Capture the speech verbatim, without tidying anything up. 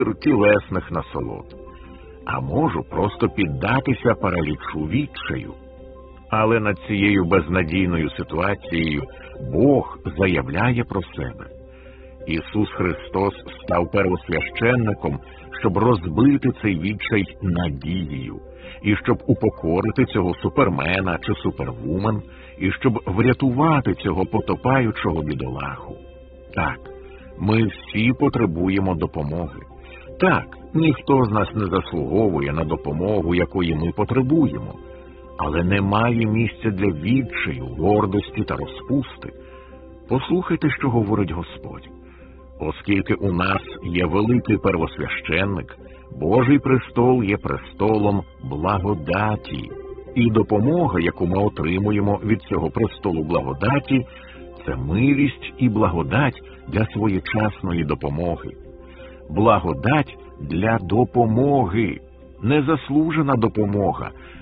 тілесних насолод, а можу просто піддатися паралічу відчаю. Але над цією безнадійною ситуацією Бог заявляє про себе. Ісус Христос став первосвященником, щоб розбити цей відчай надією, і щоб упокорити цього супермена чи супервумен, і щоб врятувати цього потопаючого бідолаху. Так, ми всі потребуємо допомоги. Так, ніхто з нас не заслуговує на допомогу, якої ми потребуємо. Але немає місця для відчаю, гордості та розпусти. Послухайте, що говорить Господь. Оскільки у нас є великий первосвященник, Божий престол є престолом благодаті. І допомога, яку ми отримуємо від цього престолу благодаті, це милість і благодать для своєчасної допомоги. Благодать для допомоги. Незаслужена допомога,